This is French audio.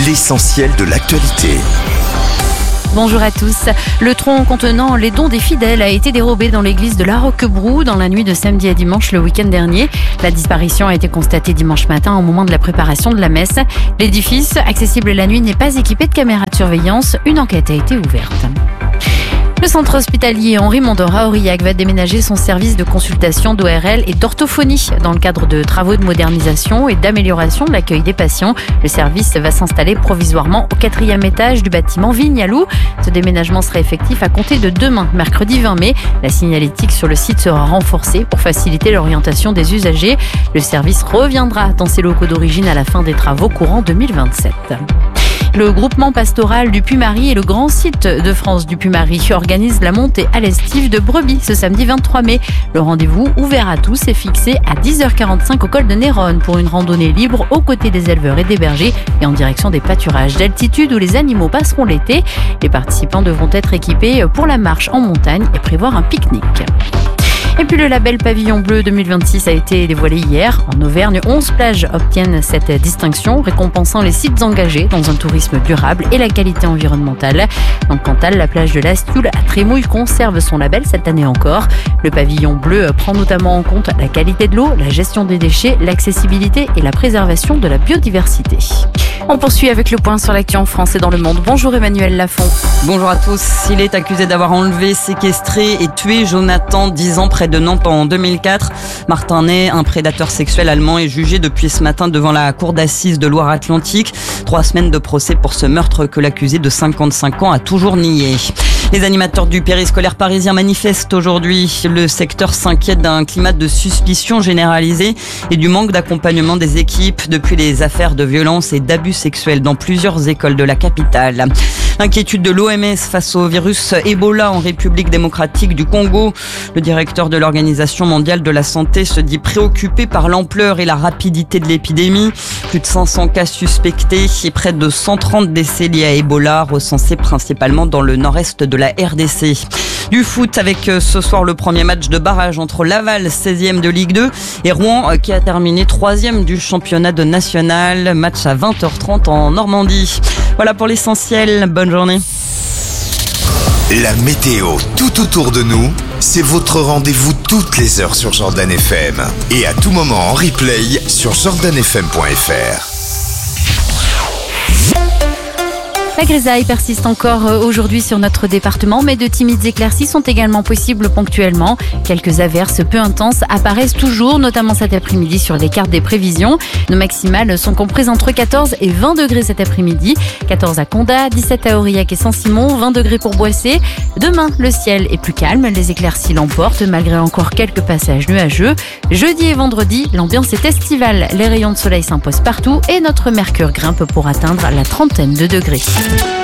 l'essentiel de l'actualité. Bonjour à tous. Le tronc contenant les dons des fidèles a été dérobé dans l'église de la Roquebrou dans la nuit de samedi à dimanche le week-end dernier. La disparition a été constatée dimanche matin au moment de la préparation de la messe. L'édifice, accessible la nuit, n'est pas équipé de caméras de surveillance. Une enquête a été ouverte. Le centre hospitalier Henri Mondor à Aurillac va déménager son service de consultation d'ORL et d'orthophonie dans le cadre de travaux de modernisation et d'amélioration de l'accueil des patients. Le service va s'installer provisoirement au 4e étage du bâtiment Vignalou. Ce déménagement sera effectif à compter de demain, mercredi 20 mai. La signalétique sur le site sera renforcée pour faciliter l'orientation des usagers. Le service reviendra dans ses locaux d'origine à la fin des travaux courant 2027. Le groupement pastoral du Puy-Marie et le grand site de France du Puy-Marie organisent la montée à l'estive de brebis ce samedi 23 mai. Le rendez-vous ouvert à tous est fixé à 10h45 au col de Néronne pour une randonnée libre aux côtés des éleveurs et des bergers et en direction des pâturages d'altitude où les animaux passeront l'été. Les participants devront être équipés pour la marche en montagne et prévoir un pique-nique. Et puis le label Pavillon Bleu 2026 a été dévoilé hier. En Auvergne, 11 plages obtiennent cette distinction, récompensant les sites engagés dans un tourisme durable et la qualité environnementale. Dans le Cantal, la plage de l'Astioul à Trémouille conserve son label cette année encore. Le Pavillon Bleu prend notamment en compte la qualité de l'eau, la gestion des déchets, l'accessibilité et la préservation de la biodiversité. On poursuit avec le point sur l'actu en France et dans le monde. Bonjour Emmanuel Lafont. Bonjour à tous. Il est accusé d'avoir enlevé, séquestré et tué Jonathan, 10 ans, près de Nantes en 2004. Martin Ney, un prédateur sexuel allemand, est jugé depuis ce matin devant la cour d'assises de Loire-Atlantique. 3 semaines de procès pour ce meurtre que l'accusé de 55 ans a toujours nié. Les animateurs du périscolaire parisien manifestent aujourd'hui. Le secteur s'inquiète d'un climat de suspicion généralisée et du manque d'accompagnement des équipes depuis les affaires de violence et d'abus sexuels dans plusieurs écoles de la capitale. L'inquiétude de l'OMS face au virus Ebola en République démocratique du Congo. Le directeur de l'Organisation mondiale de la santé se dit préoccupé par l'ampleur et la rapidité de l'épidémie. Plus de 500 cas suspectés et près de 130 décès liés à Ebola, recensés principalement dans le nord-est de la RDC. Du foot avec ce soir le premier match de barrage entre Laval, 16e de Ligue 2, et Rouen qui a terminé 3e du championnat de national. Match à 20h30 en Normandie. Voilà pour l'essentiel. Bonne journée. La météo tout autour de nous, c'est votre rendez-vous toutes les heures sur Jordan FM. Et à tout moment en replay sur jordanfm.fr. La grisaille persiste encore aujourd'hui sur notre département, mais de timides éclaircies sont également possibles ponctuellement. Quelques averses peu intenses apparaissent toujours, notamment cet après-midi sur les cartes des prévisions. Nos maximales sont comprises entre 14 et 20 degrés cet après-midi. 14 à Condat, 17 à Aurillac et Saint-Simon, 20 degrés pour Boissé. Demain, le ciel est plus calme, les éclaircies l'emportent malgré encore quelques passages nuageux. Jeudi et vendredi, l'ambiance est estivale. Les rayons de soleil s'imposent partout et notre mercure grimpe pour atteindre la 30aine de degrés.